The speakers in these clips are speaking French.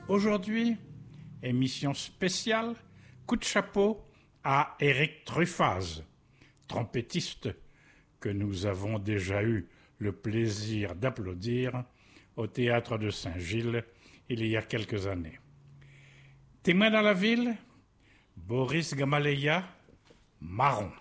Aujourd'hui, émission spéciale, coup de chapeau à Éric Truffaz, trompettiste que nous avons déjà eu le plaisir d'applaudir au théâtre de Saint-Gilles il y a quelques années. Témoin dans la ville, Boris Gamaleya, Marron.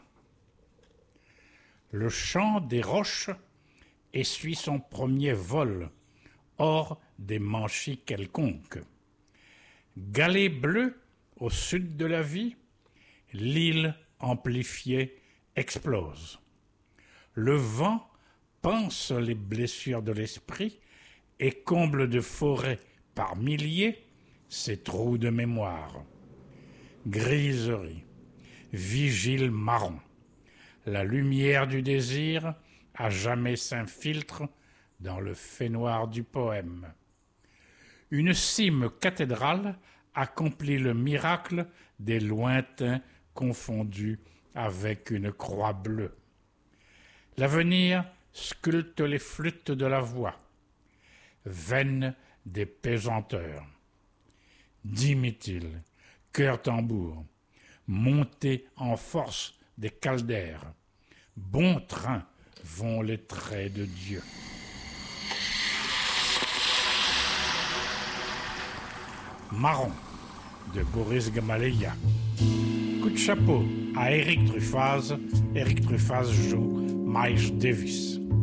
Le chant des roches essuie son premier vol hors des manchis quelconques. Galet bleu au sud de la vie, l'île amplifiée explose. Le vent panse les blessures de l'esprit et comble de forêts par milliers ces trous de mémoire. Griserie, vigile marron, la lumière du désir à jamais s'infiltre dans le fait noir du poème. Une cime cathédrale accomplit le miracle des lointains confondus avec une croix bleue. L'avenir sculpte les flûtes de la voix, veine des pesanteurs. Dimit-il, cœur-tambour, montez en force des caldaires. Bon train vont les traits de Dieu. Marron de Boris Gamaleya. Coup de chapeau à Éric Truffaz. Éric Truffaz joue Miles Davis.